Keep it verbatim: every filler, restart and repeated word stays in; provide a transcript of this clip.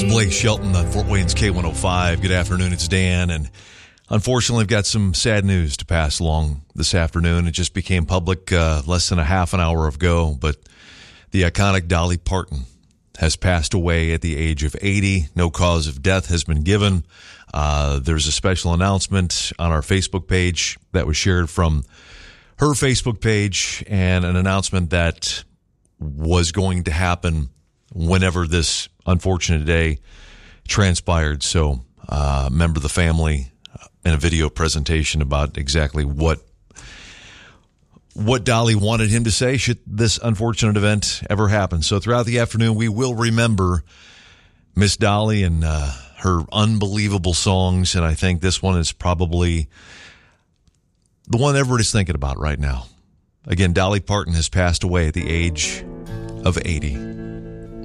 Blake Shelton on Fort Wayne's K one oh five. Good afternoon, it's Dan, and unfortunately I've got some sad news to pass along this afternoon. It just became public uh, less than a half an hour ago, but the iconic Dolly Parton has passed away at the age of eighty. No cause of death has been given. Uh, there's a special announcement on our Facebook page that was shared from her Facebook page, and an announcement that was going to happen whenever this unfortunate day transpired. So, uh, member of the family in a video presentation about exactly what what Dolly wanted him to say should this unfortunate event ever happen. So throughout the afternoon, we will remember Miss Dolly and uh, her unbelievable songs, and I think this one is probably the one everybody's thinking about right now. Again, Dolly Parton has passed away at the age of eighty.